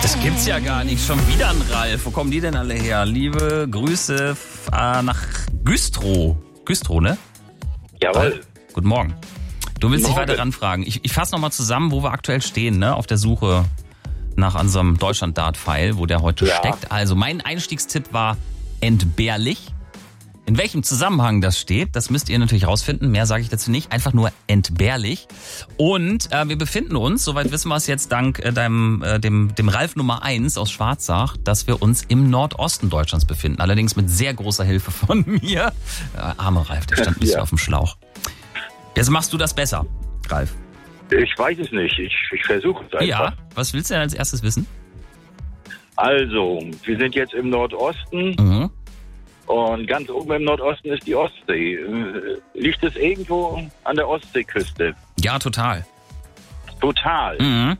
Das gibt's ja gar nicht. Schon wieder ein Ralf. Wo kommen die denn alle her? Liebe Grüße nach Güstrow. Güstrow, ne? Jawohl. Ralf, guten Morgen. Du willst dich Morgen. weiter ranfragen. Ich fasse nochmal zusammen, wo wir aktuell stehen, ne? Auf der Suche nach unserem Deutschland-Dart-File, wo der heute steckt. Also mein Einstiegstipp war entbehrlich. In welchem Zusammenhang das steht, das müsst ihr natürlich rausfinden. Mehr sage ich dazu nicht. Einfach nur entbehrlich. Und wir befinden uns, soweit wissen wir es jetzt dank dem Ralf Nummer 1 aus Schwarzach, dass wir uns im Nordosten Deutschlands befinden. Allerdings mit sehr großer Hilfe von mir. Armer Ralf, der stand ein bisschen auf dem Schlauch. Jetzt machst du das besser, Ralf. Ich weiß es nicht. Ich versuche es einfach. Ja, was willst du denn als erstes wissen? Also, wir sind jetzt im Nordosten. Mhm. Und ganz oben im Nordosten ist die Ostsee. Liegt es irgendwo an der Ostseeküste? Ja, total. Total. Mhm.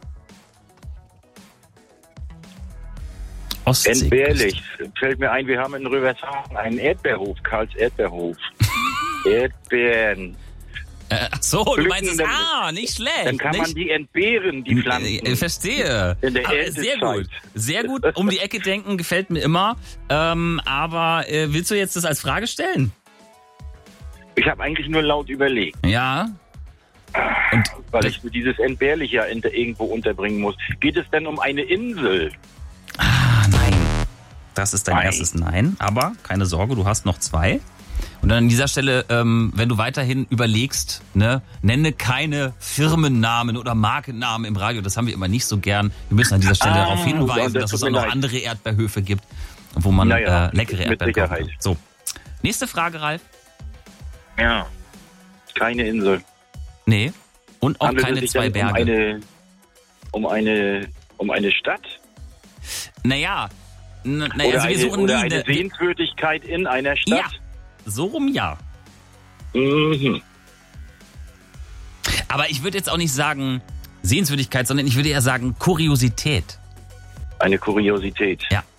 Ostsee. Entbehrlich. Fällt mir ein, wir haben in Rövershagen einen Erdbeerhof, Karls Erdbeerhof. Erdbeeren. Ach so, du Pflücken, meinst es, nicht schlecht. Dann kann man die entbehren, die Pflanzen. Verstehe. In der Aber Erntezeit. sehr gut. Sehr gut. Um die Ecke denken gefällt mir immer. Aber willst du jetzt das als Frage stellen? Ich habe eigentlich nur laut überlegt, Ja. Und weil ich dieses Entbehrliche ja irgendwo unterbringen muss. Geht es denn um eine Insel? nein. Das ist dein Nein. erstes Nein. Aber keine Sorge, du hast noch 2. Und dann an dieser Stelle, wenn du weiterhin überlegst, ne, nenne keine Firmennamen oder Markennamen im Radio. Das haben wir immer nicht so gern. Wir müssen an dieser Stelle darauf hinweisen, das dass tut es auch mir noch leid. andere Erdbeerhöfe gibt, wo man leckere mit Erdbeeren kaufen Sicherheit. kann. So, nächste Frage, Ralf. Ja, keine Insel. Nee, und auch Handelt keine es sich 2 denn Berge. Um eine Stadt? Naja, Oder, also wir suchen nie eine Sehenswürdigkeit in einer Stadt? Ja, so rum ja. Mhm. Aber ich würde jetzt auch nicht sagen Sehenswürdigkeit, sondern ich würde eher sagen Kuriosität. Eine Kuriosität. Ja.